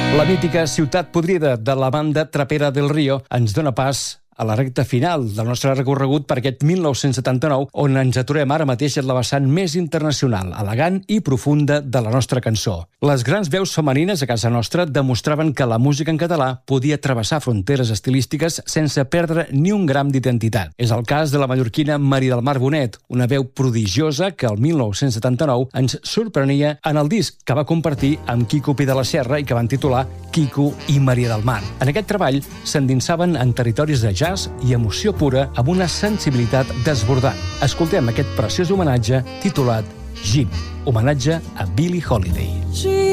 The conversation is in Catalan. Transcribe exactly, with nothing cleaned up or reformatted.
La mítica Ciutat Podrida de la banda Trapera del Río ens dona pas a la recta final del nostre recorregut per aquest mil nou-cents setanta-nou, on ens aturem ara mateix en la vessant més internacional, elegant i profunda de la nostra cançó. Les grans veus femenines a casa nostra demostraven que la música en català podia travessar fronteres estilístiques sense perdre ni un gram d'identitat. És el cas de la mallorquina Maria del Mar Bonet, una veu prodigiosa que el mil nou-cents setanta-nou ens sorprenia en el disc que va compartir amb Quico Pi de la Serra i que van titular Quico i Maria del Mar. En aquest treball s'endinsaven en territoris de jazz i emoció pura amb una sensibilitat desbordant. Escoltem aquest preciós homenatge titulat Jim, homenatge a Billie Holiday.